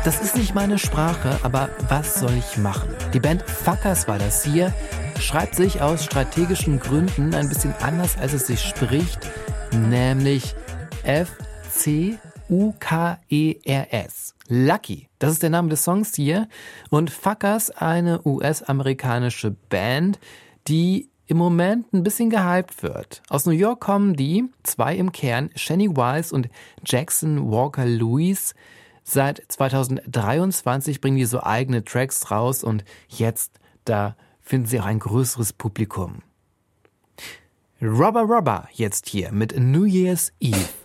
Das ist nicht meine Sprache, aber was soll ich machen? Die Band Fuckers war das hier, schreibt sich aus strategischen Gründen ein bisschen anders, als es sich spricht, nämlich F-C-U-K-E-R-S. Lucky, das ist der Name des Songs hier. Und Fuckers, eine US-amerikanische Band, die im Moment ein bisschen gehypt wird. Aus New York kommen die, zwei im Kern, Shani Wise und Jackson Walker-Lewis. Seit 2023 bringen die so eigene Tracks raus und jetzt, da finden sie auch ein größeres Publikum. Rubber Rubber jetzt hier mit New Year's Eve.